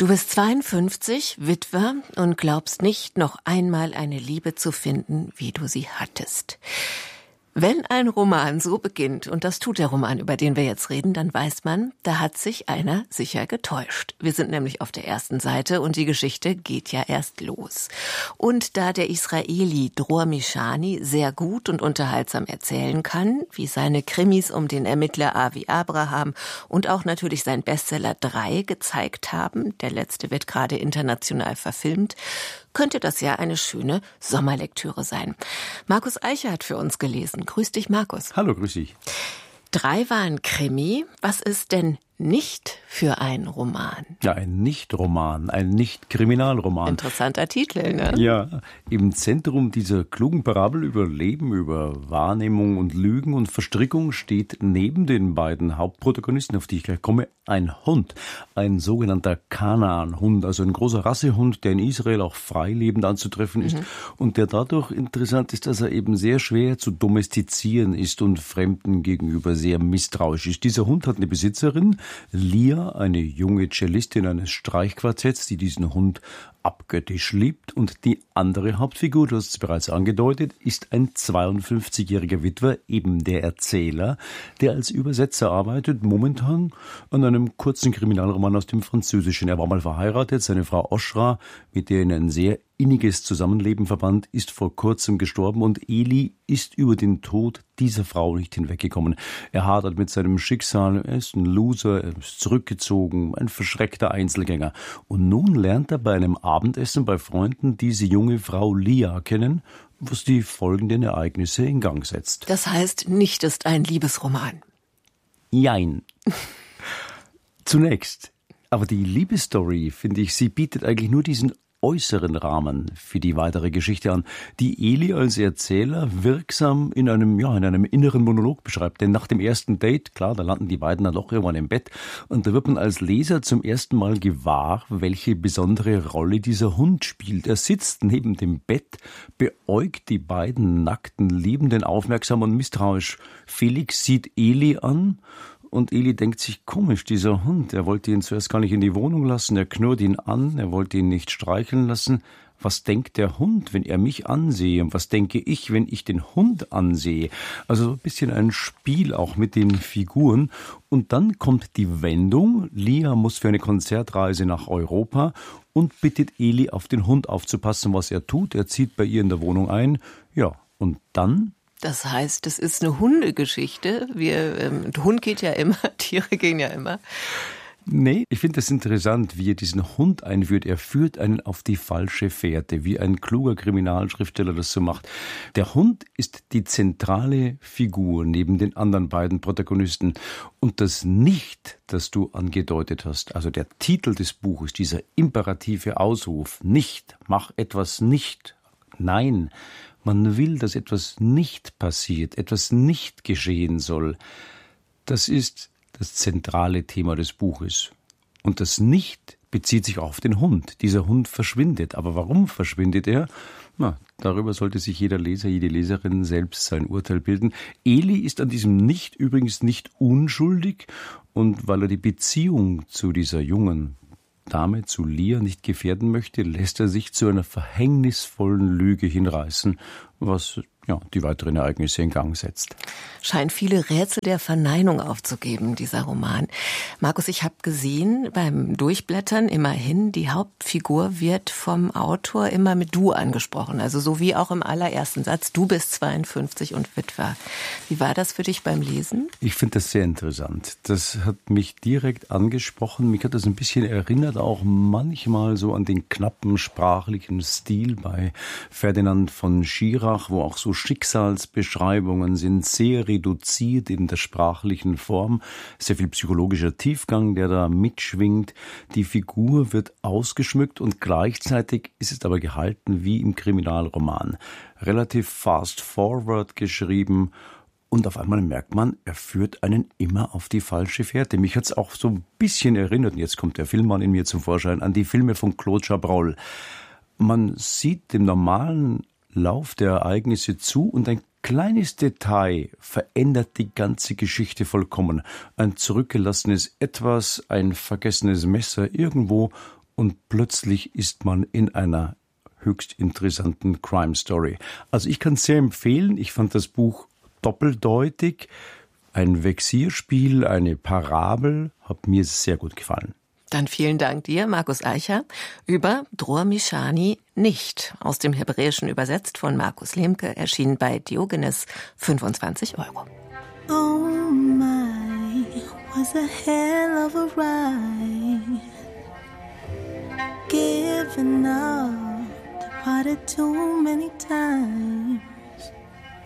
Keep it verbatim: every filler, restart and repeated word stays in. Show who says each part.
Speaker 1: Du bist zweiundfünfzig, Witwer und glaubst nicht, noch einmal eine Liebe zu finden, wie du sie hattest. Wenn ein Roman so beginnt, und das tut der Roman, über den wir jetzt reden, dann weiß man, da hat sich einer sicher getäuscht. Wir sind nämlich auf der ersten Seite und die Geschichte geht ja erst los. Und da der Israeli Dror Mishani sehr gut und unterhaltsam erzählen kann, wie seine Krimis um den Ermittler Avi Abraham und auch natürlich sein Bestseller drei gezeigt haben, der letzte wird gerade international verfilmt, könnte das ja eine schöne Sommerlektüre sein. Markus Eicher hat für uns gelesen. Grüß dich, Markus.
Speaker 2: Hallo, grüß dich.
Speaker 1: Drei war ein Krimi. Was ist denn nicht für ein Roman?
Speaker 2: Ja, ein Nicht-Roman, ein Nicht-Kriminalroman.
Speaker 1: Interessanter Titel, ne?
Speaker 2: Ja, im Zentrum dieser klugen Parabel über Leben, über Wahrnehmung und Lügen und Verstrickung steht neben den beiden Hauptprotagonisten, auf die ich gleich komme, ein Hund. Ein sogenannter Kanaan-Hund, also ein großer Rassehund, der in Israel auch freilebend anzutreffen ist, mhm. und der dadurch interessant ist, dass er eben sehr schwer zu domestizieren ist und Fremden gegenüber sehr misstrauisch ist. Dieser Hund hat eine Besitzerin, Lia, eine junge Cellistin eines Streichquartetts, die diesen Hund abgöttisch liebt. Und die andere Hauptfigur, du hast es bereits angedeutet, ist ein zweiundfünfzigjähriger Witwer, eben der Erzähler, der als Übersetzer arbeitet, momentan an einem kurzen Kriminalroman aus dem Französischen. Er war mal verheiratet, seine Frau Oshra, mit der ihn ein sehr inniges Zusammenleben verband, ist vor kurzem gestorben und Eli ist über den Tod dieser Frau nicht hinweggekommen. Er hadert mit seinem Schicksal, er ist ein Loser, er ist zurückgezogen, ein verschreckter Einzelgänger. Und nun lernt er bei einem Abendessen bei Freunden diese junge Frau Lia kennen, was die folgenden Ereignisse in Gang setzt.
Speaker 1: Das heißt, nicht ist ein Liebesroman.
Speaker 2: Jein. Zunächst. Aber die Liebesstory, finde ich, sie bietet eigentlich nur diesen äußeren Rahmen für die weitere Geschichte an, die Eli als Erzähler wirksam in einem, ja, in einem inneren Monolog beschreibt. Denn nach dem ersten Date, klar, da landen die beiden dann doch irgendwann im Bett und da wird man als Leser zum ersten Mal gewahr, welche besondere Rolle dieser Hund spielt. Er sitzt neben dem Bett, beäugt die beiden nackten Liebenden aufmerksam und misstrauisch. Felix sieht Eli an. Und Eli denkt sich, komisch, dieser Hund, er wollte ihn zuerst gar nicht in die Wohnung lassen, er knurrt ihn an, er wollte ihn nicht streicheln lassen. Was denkt der Hund, wenn er mich ansehe? Und was denke ich, wenn ich den Hund ansehe? Also so ein bisschen ein Spiel auch mit den Figuren. Und dann kommt die Wendung. Lia muss für eine Konzertreise nach Europa und bittet Eli, auf den Hund aufzupassen, was er tut. Er zieht bei ihr in der Wohnung ein. Ja, und dann...
Speaker 1: Das heißt, es ist eine Hundegeschichte. Wir, ähm, der Hund geht ja immer, Tiere gehen ja immer.
Speaker 2: Nee, ich finde es interessant, wie er diesen Hund einführt. Er führt einen auf die falsche Fährte, wie ein kluger Kriminalschriftsteller das so macht. Der Hund ist die zentrale Figur neben den anderen beiden Protagonisten. Und das Nicht, das du angedeutet hast, also der Titel des Buches, dieser imperative Ausruf, nicht, mach etwas nicht, nein, man will, dass etwas nicht passiert, etwas nicht geschehen soll. Das ist das zentrale Thema des Buches. Und das Nicht bezieht sich auch auf den Hund. Dieser Hund verschwindet. Aber warum verschwindet er? Na, darüber sollte sich jeder Leser, jede Leserin selbst sein Urteil bilden. Eli ist an diesem Nicht übrigens nicht unschuldig. Und weil er die Beziehung zu dieser jungen Dame, zu Lia, nicht gefährden möchte, lässt er sich zu einer verhängnisvollen Lüge hinreißen, was ja die weiteren Ereignisse in Gang setzt.
Speaker 1: Scheint viele Rätsel der Verneinung aufzugeben, dieser Roman. Markus, ich habe gesehen beim Durchblättern immerhin, die Hauptfigur wird vom Autor immer mit Du angesprochen. Also so wie auch im allerersten Satz, du bist zweiundfünfzig und Witwer. Wie war das für dich beim Lesen?
Speaker 2: Ich finde das sehr interessant. Das hat mich direkt angesprochen. Mich hat das ein bisschen erinnert, auch manchmal so an den knappen sprachlichen Stil bei Ferdinand von Schirach, wo auch so Schicksalsbeschreibungen sind, sehr reduziert in der sprachlichen Form, sehr viel psychologischer Tiefgang, der da mitschwingt. Die Figur wird ausgeschmückt und gleichzeitig ist es aber gehalten wie im Kriminalroman. Relativ fast forward geschrieben. Und auf einmal merkt man, er führt einen immer auf die falsche Fährte. Mich hat es auch so ein bisschen erinnert, und jetzt kommt der Filmmann in mir zum Vorschein, an die Filme von Claude Chabrol. Man sieht dem normalen Lauf der Ereignisse zu und ein kleines Detail verändert die ganze Geschichte vollkommen. Ein zurückgelassenes Etwas, ein vergessenes Messer irgendwo und plötzlich ist man in einer höchst interessanten Crime Story. Also ich kann es sehr empfehlen. Ich fand das Buch doppeldeutig. Ein Vexierspiel, eine Parabel, hat mir sehr gut gefallen.
Speaker 1: Dann vielen Dank dir, Markus Eicher, über Dror Mishani nicht, aus dem Hebräischen übersetzt von Markus Lemke, erschienen bei Diogenes, fünfundzwanzig Euro.
Speaker 3: Oh my, was a hell of a ride. Giving up, departed too many times.